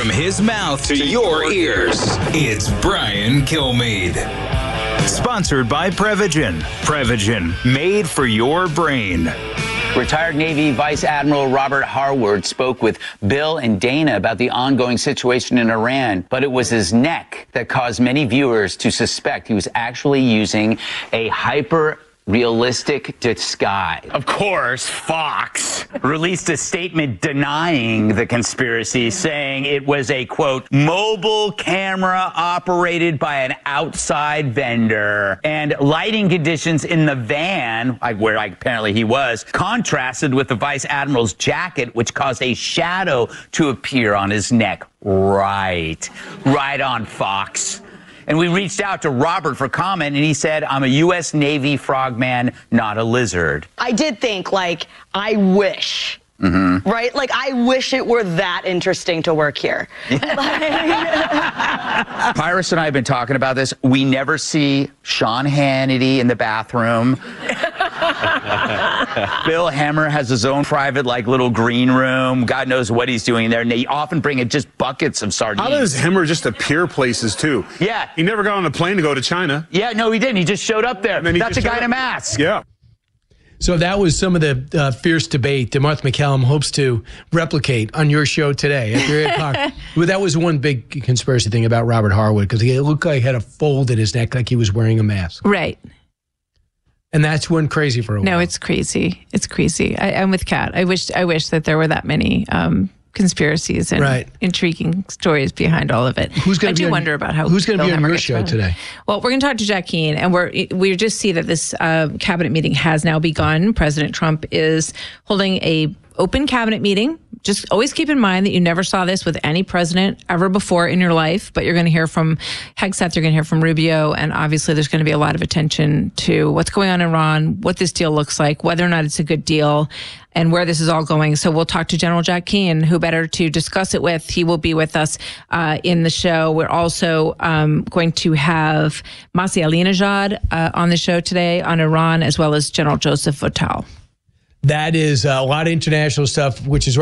From his mouth to your ears, it's Brian Kilmeade. Sponsored by Prevagen. Prevagen, made for your brain. Retired Navy Vice Admiral Robert Harward spoke with Bill and Dana about the ongoing situation in Iran, but it was his neck that caused many viewers to suspect he was actually using a hyper-realistic disguise. Of course, Fox released a statement denying the conspiracy, saying it was a, quote, mobile camera operated by an outside vendor. And lighting conditions in the van, where apparently he was, contrasted with the Vice Admiral's jacket, which caused a shadow to appear on his neck. Right on, Fox. And we reached out to Robert for comment, and he said, I'm a U.S. Navy frogman, not a lizard. I did think, I wish, right? I wish it were that interesting to work here. Pyrus and I have been talking about this. We never see Sean Hannity in the bathroom. Bill Hemmer has his own private, little green room. God knows what he's doing there. And they often bring in just buckets of sardines. How does Hemmer just appear places, too? Yeah. He never got on a plane to go to China. Yeah, no, he didn't. He just showed up there. That's a guy in a mask. Yeah. So that was some of the fierce debate that Martha MacCallum hopes to replicate on your show today at 3 o'clock. Well, that was one big conspiracy thing about Robert Harwood, because he looked like he had a fold in his neck like he was wearing a mask. Right. And that's one crazy for a while. No, it's crazy. It's crazy. I'm with Kat. I wish that there were that many conspiracies and intriguing stories behind all of it. Who's going to wonder about how who's going to be on your gets show run. today? Well, we're going to talk to Jack Keane, and we just see that this cabinet meeting has now begun. President Trump is holding a open cabinet meeting. Just always keep in mind that you never saw this with any president ever before in your life, but you're going to hear from Hegseth, you're going to hear from Rubio, and obviously there's going to be a lot of attention to what's going on in Iran, what this deal looks like, whether or not it's a good deal, and where this is all going. So we'll talk to General Jack Keane, who better to discuss it with. He will be with us in the show. We're also going to have Masih Alinejad on the show today on Iran, as well as General Joseph Votel. That is a lot of international stuff, which is